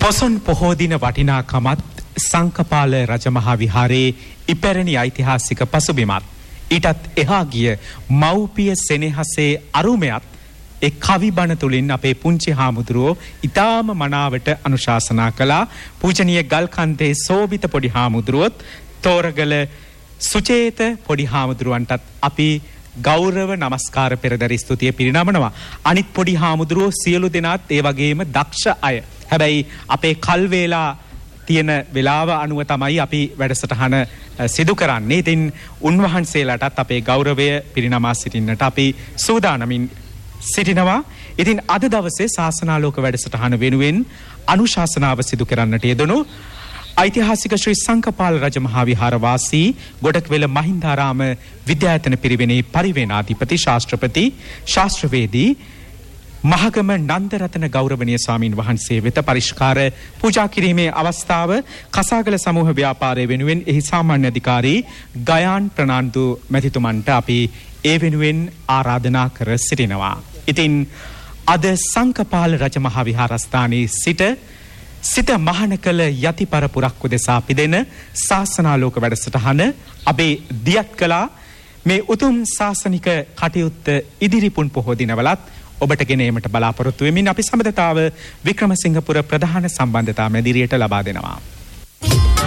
පොසොන් පොහෝ දින වටිනාකමත් සංකපාල රජමහා විහාරයේ ඉපැරණි ඓතිහාසික පසුබිමත් ඊටත් එහා ගිය මව්පිය සෙනෙහසේ අරුමයත් ඒ කවි බණ තුලින් අපේ පුංචි හාමුදුරුවෝ ඊටාම මනාවට අනුශාසනා කළා. පූජනීය ගල්කන්දේ සෝබිත පොඩි හාමුදුරුවොත් තෝරගල සුචේත පොඩි හාමුදුරුවන්ටත් අපි ගෞරව නමස්කාර පෙරදරි ස්තුතිය පිරිනමනවා. අනිත් පොඩි හාමුදුරුවෝ සියලු දෙනාත් ඒ වගේම දක්ෂ අය. හැබැයි අපේ කල් වේලා තියෙන වෙලාව අනුව තමයි අපි වැඩසටහන සිදු කරන්නේ. ඉතින් උන්වහන්සේලාටත් අපේ ගෞරවය පිරිනමා සිටින්නට අපි සූදානමින් සිටිනවා. ඉතින් අද දවසේ ශාසනාලෝක වැඩසටහන වෙනුවෙන් අනුශාසනාව සිදු කරන්නට යෙදුණු ඓතිහාසික ශ්‍රී සංකපාල රජමහා විහාර වාසී ගොඩක්වෙල මහින්දාරාම විද්‍යායතන පිරිවෙනේ පරිවේනාධිපති ශාස්ත්‍රපති ශාස්ත්‍රවේදී මහගම නන්දරතන ගෞරවනීය ස්වාමින් වහන්සේ වෙත පරිස්කාර පූජා කිරීමේ අවස්ථාව කසාගල සමූහ ව්‍යාපාරය වෙනුවෙන් එහි සාමාන්‍ය අධිකාරී ගයාන් ප්‍රනාන්දු මැතිතුමන්ට අපි ඒ වෙනුවෙන් ආරාධනා කර සිටිනවා. ඉතින් අද සංකපාල රජමහා විහාරස්ථානයේ සිට මහාන කළ යති පරපුරක් උදෙසා පිදෙන ශාසනාලෝක වැඩසටහන අපේ දියත් කළා. මේ උතුම් ශාසනික කටයුත්ත ඉදිරිපුන් පොහෝ දිනවලත් ඔබට ගෙන ඒමට බලාපොරොත්තු වෙමින් අපි සම්බන්ධතාව වික්‍රමසිංහපුර ප්‍රධාන සම්බන්ධතා මැදිරියට ලබා දෙනවා.